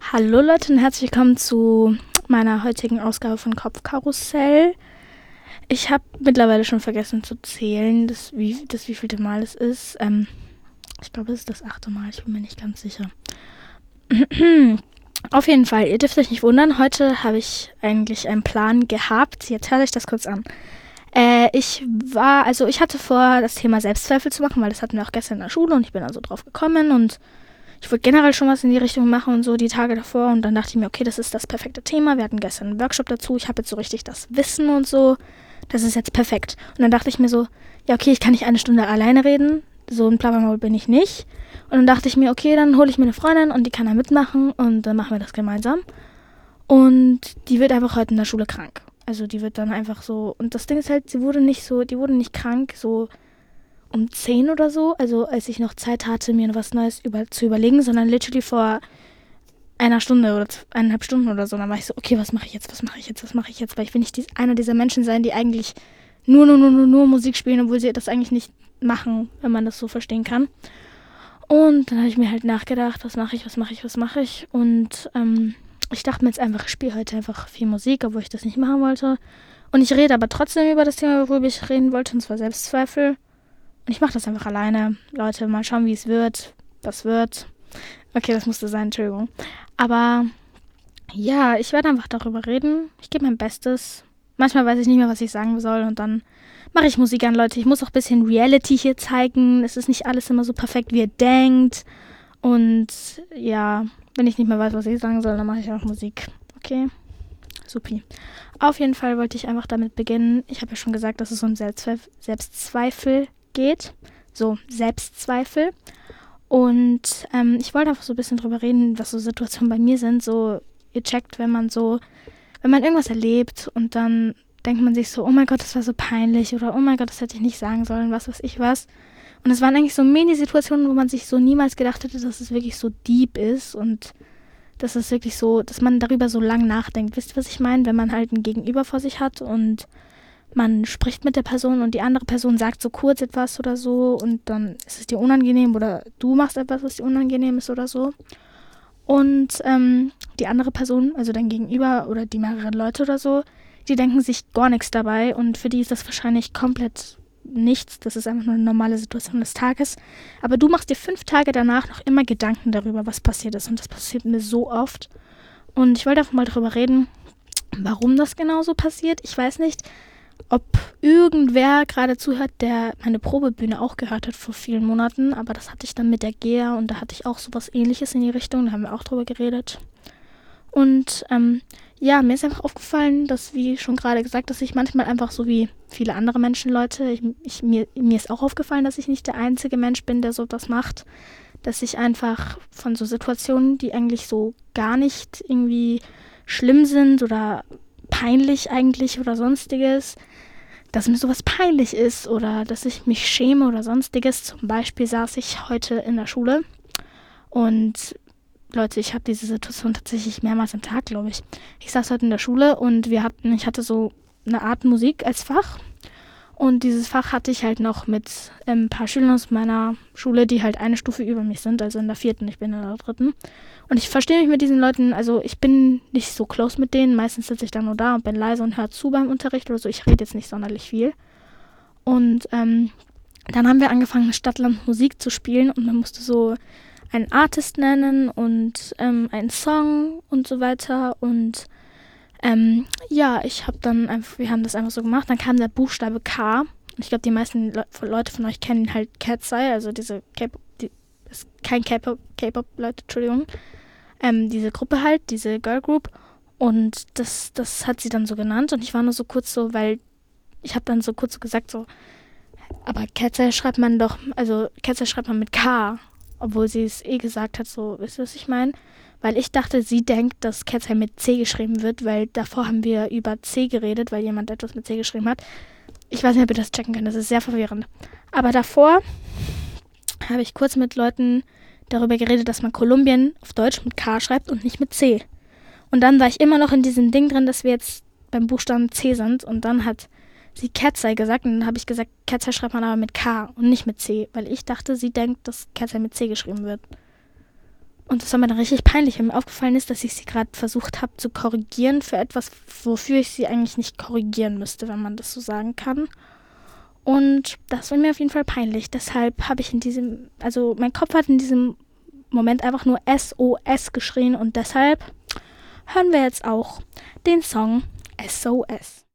Hallo Leute und herzlich willkommen zu meiner heutigen Ausgabe von Kopfkarussell. Ich habe mittlerweile schon vergessen zu zählen, das wievielte Mal es ist. Ich glaube, es ist das 8. Mal, ich bin mir nicht ganz sicher. Auf jeden Fall, ihr dürft euch nicht wundern, heute habe ich eigentlich einen Plan gehabt. Jetzt hört euch das kurz an. Ich hatte vor, das Thema Selbstzweifel zu machen, weil das hatten wir auch gestern in der Schule und ich bin also drauf gekommen und ich wollte generell schon was in die Richtung machen und so die Tage davor und dann dachte ich mir, okay, das ist das perfekte Thema. Wir hatten gestern einen Workshop dazu, ich habe jetzt so richtig das Wissen und so, das ist jetzt perfekt. Und dann dachte ich mir so, ja okay, ich kann nicht eine Stunde alleine reden, so ein Plappermaul bin ich nicht. Und dann dachte ich mir, okay, dann hole ich mir eine Freundin und die kann da mitmachen und dann machen wir das gemeinsam. Und die wird einfach heute in der Schule krank. Also die wird dann einfach so, und das Ding ist halt, die wurde nicht krank, so um 10 oder so, also als ich noch Zeit hatte, mir was Neues zu überlegen, sondern literally vor einer Stunde oder 1,5 Stunden oder so. Dann war ich so, okay, was mache ich jetzt, weil ich will nicht einer dieser Menschen sein, die eigentlich nur Musik spielen, obwohl sie das eigentlich nicht machen, wenn man das so verstehen kann. Und dann habe ich mir halt nachgedacht, was mache ich und ich dachte mir jetzt einfach, ich spiele heute einfach viel Musik, obwohl ich das nicht machen wollte. Und ich rede aber trotzdem über das Thema, worüber ich reden wollte, und zwar Selbstzweifel. Und ich mache das einfach alleine. Leute, mal schauen, wie es wird. Was wird. Okay, das musste sein, Entschuldigung. Aber ja, ich werde einfach darüber reden. Ich gebe mein Bestes. Manchmal weiß ich nicht mehr, was ich sagen soll. Und dann mache ich Musik an, Leute. Ich muss auch ein bisschen Reality hier zeigen. Es ist nicht alles immer so perfekt, wie ihr denkt. Und ja, wenn ich nicht mehr weiß, was ich sagen soll, dann mache ich auch Musik. Okay? Supi. Auf jeden Fall wollte ich einfach damit beginnen. Ich habe ja schon gesagt, dass es um Selbstzweifel geht. So, Selbstzweifel. Und ich wollte einfach so ein bisschen drüber reden, was so Situationen bei mir sind. So, ihr checkt, wenn man irgendwas erlebt und dann denkt man sich so, oh mein Gott, das war so peinlich oder oh mein Gott, das hätte ich nicht sagen sollen, was weiß ich was. Und es waren eigentlich so Mini-Situationen, wo man sich so niemals gedacht hätte, dass es wirklich so deep ist und dass es wirklich so, dass man darüber so lang nachdenkt. Wisst ihr, was ich meine? Wenn man halt ein Gegenüber vor sich hat und man spricht mit der Person und die andere Person sagt so kurz etwas oder so und dann ist es dir unangenehm oder du machst etwas, was dir unangenehm ist oder so. Und die andere Person, also dein Gegenüber oder die mehreren Leute oder so, die denken sich gar nichts dabei und für die ist das wahrscheinlich komplett nichts. Das ist einfach nur eine normale Situation des Tages. Aber du machst dir 5 Tage danach noch immer Gedanken darüber, was passiert ist. Und das passiert mir so oft. Und ich wollte einfach mal darüber reden, warum das genau so passiert. Ich weiß nicht, ob irgendwer gerade zuhört, der meine Probebühne auch gehört hat vor vielen Monaten. Aber das hatte ich dann mit der GEA und da hatte ich auch sowas Ähnliches in die Richtung. Da haben wir auch drüber geredet. Und ja, mir ist einfach aufgefallen, dass, wie schon gerade gesagt, dass ich manchmal einfach so wie viele andere Menschen, Leute, mir ist auch aufgefallen, dass ich nicht der einzige Mensch bin, der so das macht, dass ich einfach von so Situationen, die eigentlich so gar nicht irgendwie schlimm sind oder peinlich eigentlich oder sonstiges, dass mir sowas peinlich ist oder dass ich mich schäme oder sonstiges. Zum Beispiel saß ich heute in der Schule und Leute, ich habe diese Situation tatsächlich mehrmals am Tag, glaube ich. Ich saß heute in der Schule und ich hatte so eine Art Musik als Fach. Und dieses Fach hatte ich halt noch mit ein paar Schülern aus meiner Schule, die halt eine Stufe über mich sind, also in der 4., ich bin in der 3. Und ich verstehe mich mit diesen Leuten, also ich bin nicht so close mit denen. Meistens sitze ich dann nur da und bin leise und höre zu beim Unterricht oder so. Ich rede jetzt nicht sonderlich viel. Und dann haben wir angefangen, Stadtland Musik zu spielen und man musste so einen Artist nennen und einen Song und so weiter und ja, wir haben das einfach so gemacht. Dann kam der Buchstabe K. Ich glaube, die meisten Leute von euch kennen halt Cat's Eye, also diese kein K-Pop-Leute, Entschuldigung. Diese Gruppe halt, diese Girl Group. Und das hat sie dann so genannt und ich war nur so kurz so, weil ich habe dann so kurz so gesagt so, aber Cat's Eye schreibt man mit K. Obwohl sie es gesagt hat, so, wisst ihr, was ich meine? Weil ich dachte, sie denkt, dass Cat's Eye mit C geschrieben wird, weil davor haben wir über C geredet, weil jemand etwas mit C geschrieben hat. Ich weiß nicht, ob ihr das checken könnt, das ist sehr verwirrend. Aber davor habe ich kurz mit Leuten darüber geredet, dass man Kolumbien auf Deutsch mit K schreibt und nicht mit C. Und dann war ich immer noch in diesem Ding drin, dass wir jetzt beim Buchstaben C sind und dann hat sie Cat's Eye gesagt und dann habe ich gesagt, Cat's Eye schreibt man aber mit K und nicht mit C, weil ich dachte, sie denkt, dass Cat's Eye mit C geschrieben wird. Und das war mir dann richtig peinlich, weil mir aufgefallen ist, dass ich sie gerade versucht habe zu korrigieren für etwas, wofür ich sie eigentlich nicht korrigieren müsste, wenn man das so sagen kann. Und das war mir auf jeden Fall peinlich. Deshalb habe ich mein Kopf hat in diesem Moment einfach nur SOS geschrien und deshalb hören wir jetzt auch den Song SOS.